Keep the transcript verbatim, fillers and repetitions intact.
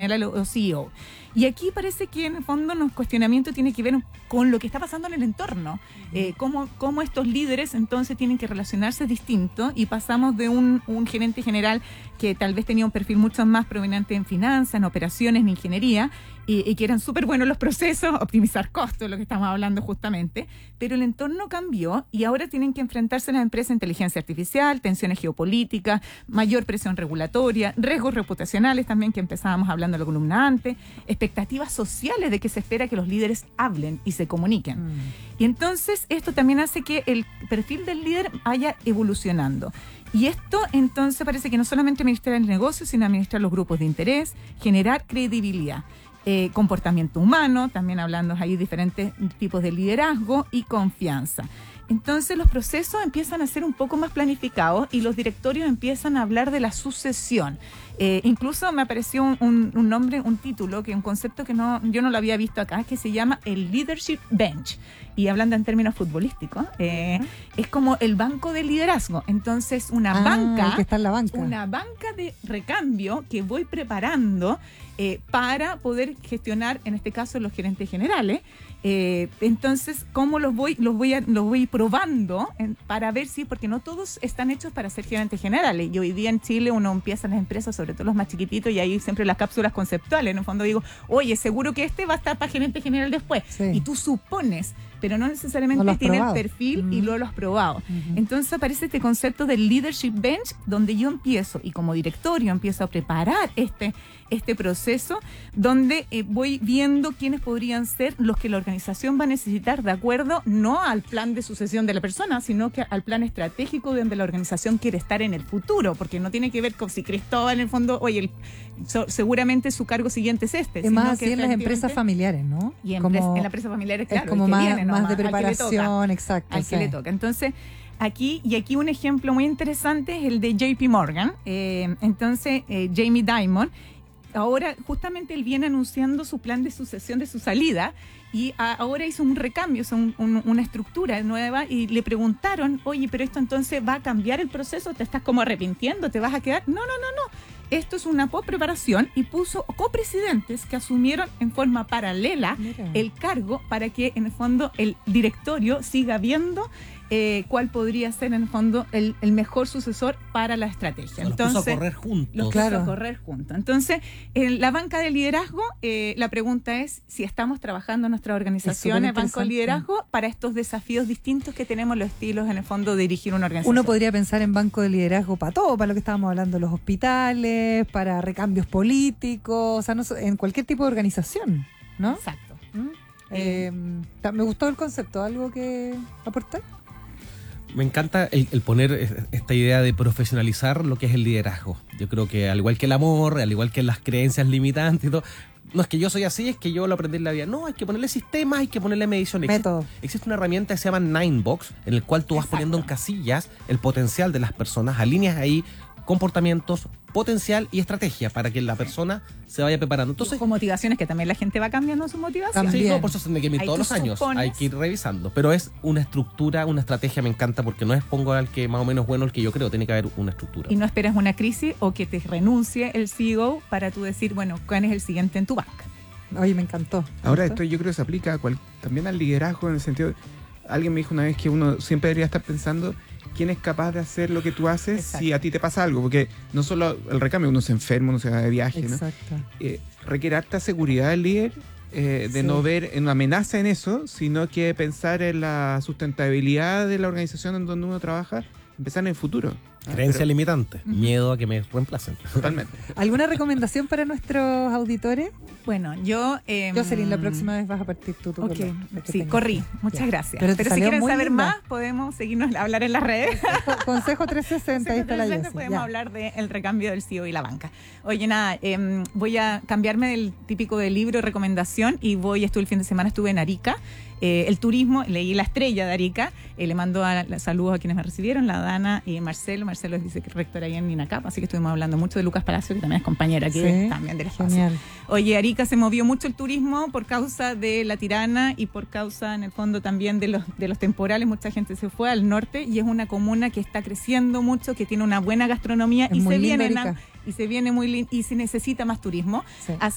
generales o C E O. Y aquí parece que en el fondo nuestro cuestionamiento tiene que ver con lo que está pasando en el entorno, eh, cómo, cómo estos líderes entonces tienen que relacionarse distinto, y pasamos de un, un gerente general que tal vez tenía un perfil mucho más proveniente en finanzas, en operaciones, en ingeniería, y, y que eran súper buenos los procesos, optimizar costos, lo que estamos hablando justamente, pero el entorno cambió y ahora tienen que enfrentarse las empresas a inteligencia artificial, tensiones geopolíticas, mayor presión regulatoria, riesgos reputacionales también, que empezábamos hablando en la columna antes, expectativas sociales de que se espera que los líderes hablen y se comuniquen. Mm. Y entonces esto también hace que el perfil del líder vaya evolucionando. Y esto entonces parece que no solamente administrar el negocio, sino administrar los grupos de interés, generar credibilidad, eh, comportamiento humano, también hablando ahí de diferentes tipos de liderazgo y confianza. Entonces los procesos empiezan a ser un poco más planificados y los directorios empiezan a hablar de la sucesión. Eh, incluso me apareció un, un, un nombre, un título, que un concepto que no, yo no lo había visto acá, que se llama el Leadership Bench. Y hablando en términos futbolísticos, eh, uh-huh. es como el banco de liderazgo. Entonces una ah, banca, que está en la banca, una banca de recambio que voy preparando eh, para poder gestionar, en este caso, los gerentes generales. Eh, entonces, ¿cómo los voy, los voy, a, los voy probando en, para ver si, porque no todos están hechos para ser gerentes generales? Y hoy día en Chile uno empieza en las empresas, sobre todo los más chiquititos, y hay siempre las cápsulas conceptuales. En el fondo digo, oye, seguro que este va a estar para gerente general después. Sí. Y tú supones, pero no necesariamente no tiene probado. El perfil uh-huh. y luego lo has probado. Uh-huh. Entonces aparece este concepto del Leadership Bench, donde yo empiezo, y como directorio empiezo a preparar este, este proceso, donde eh, voy viendo quiénes podrían ser los que la organización va a necesitar, de acuerdo no al plan de sucesión de la persona, sino que al plan estratégico donde la organización quiere estar en el futuro, porque no tiene que ver con si Cristóbal en el fondo, oye, el, so, seguramente su cargo siguiente es este. Es más así en las empresas familiares, ¿no? Y en, como, en las empresas familiares, claro, es como el que más, viene, más ¿no? de preparación, exacto. Al sí. que le toca. Entonces, aquí, y aquí un ejemplo muy interesante es el de J P Morgan. Eh, entonces, eh, Jamie Dimon, ahora justamente él viene anunciando su plan de sucesión de su salida, y a, ahora hizo un recambio, hizo un, un, una estructura nueva, y le preguntaron, oye, pero esto entonces va a cambiar el proceso, ¿te estás como arrepintiendo? ¿Te vas a quedar? No, no, no, no. Esto es una post-preparación, y puso copresidentes que asumieron en forma paralela Mira. el cargo para que en el fondo el directorio siga viendo eh, cuál podría ser en el fondo el, el mejor sucesor para la estrategia. Los Entonces, puso a correr juntos. Los claro. puso a correr juntos. Entonces, en la banca de liderazgo, eh, la pregunta es si estamos trabajando nuestras organizaciones, banco de liderazgo, para estos desafíos distintos que tenemos los estilos en el fondo de dirigir una organización. Uno podría pensar en banco de liderazgo para todo, para lo que estábamos hablando, los hospitales, para recambios políticos, o sea, no, en cualquier tipo de organización, ¿no? Exacto. ¿Mm? Eh, me gustó el concepto, ¿algo que aportar? Me encanta el, el poner esta idea de profesionalizar lo que es el liderazgo. Yo creo que al igual que el amor, al igual que las creencias limitantes y todo, no es que yo soy así, es que yo lo aprendí en la vida. No, hay que ponerle sistemas, hay que ponerle mediciones. Método. Existe, existe una herramienta que se llama Ninebox, en el cual tú vas Exacto. poniendo en casillas el potencial de las personas, alineas ahí comportamientos, potencial y estrategia para que la persona se vaya preparando. Entonces, con motivaciones, que también la gente va cambiando su motivación. Sí, no, por eso se tiene que ir todos los años. Supones. Hay que ir revisando. Pero es una estructura, una estrategia, me encanta, porque no es pongo al que más o menos bueno el que yo creo, tiene que haber una estructura. Y no esperas una crisis o que te renuncie el C E O para tú decir, bueno, ¿cuál es el siguiente en tu banca? Oye, me encantó. ¿Me Ahora gustó? esto yo creo que se aplica a cual, también al liderazgo, en el sentido, alguien me dijo una vez que uno siempre debería estar pensando quién es capaz de hacer lo que tú haces. Exacto. Si a ti te pasa algo, porque no solo el recambio, uno se enferma, uno se va de viaje, Exacto. ¿no? Eh, requiere harta seguridad del líder, eh, de sí. no ver una amenaza en eso, sino que pensar en la sustentabilidad de la organización en donde uno trabaja, empezar en el futuro. Creencia Pero, limitante, uh-huh. miedo a que me reemplacen. Totalmente. ¿Alguna recomendación para nuestros auditores? Bueno, yo... Eh, Jocelyn, la próxima vez vas a partir tú. tú Ok, la, sí, corrí. Muchas ya. gracias. Pero, Pero si quieren saber linda. más, podemos seguirnos a hablar en las redes. Consejo trescientos sesenta, ahí está la Jocelyn. Podemos ya. hablar del recambio del C E O y la banca. Oye, nada, eh, voy a cambiarme del típico de libro de recomendación y voy, estuve el fin de semana, estuve en Arica. Eh, el turismo, leí La Estrella de Arica, eh, le mando a, a, saludos a quienes me recibieron, la Dana y Marcelo. Marcelo es vicerrector ahí en INACAP, así que estuvimos hablando mucho de Lucas Palacio, que también es compañera aquí, sí, también del espacio. Genial. Oye, Arica se movió mucho el turismo por causa de la Tirana y por causa, en el fondo, también de los, de los temporales. Mucha gente se fue al norte y es una comuna que está creciendo mucho, que tiene una buena gastronomía es y muy se linda, viene Arica. y se viene muy lindo y se necesita más turismo. Sí. Así